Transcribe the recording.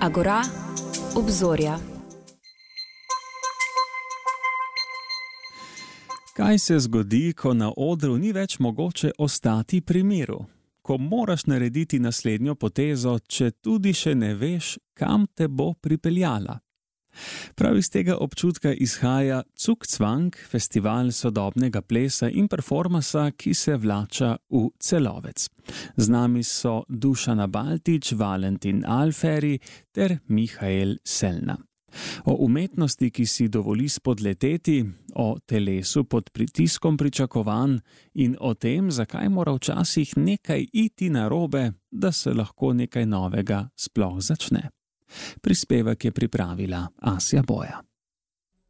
Agora, obzorja. Kaj se zgodi, ko na odru ni več mogoče ostati pri miru? Ko moraš narediti naslednjo potezo, če tudi še ne veš, kam te bo pripeljala. Prav iz tega občutka izhaja Cugcwang, festival sodobnega plesa in performansa, ki se vlača v Celovec. Z nami so Dušana Baltić, Valentin Alferi ter Mihael Selna. O umetnosti, ki si dovoli spodleteti, o telesu pod pritiskom pričakovanj in o tem, zakaj mora včasih nekaj iti narobe, da se lahko nekaj novega sploh začne. Prispevek je pripravila Asja Boja.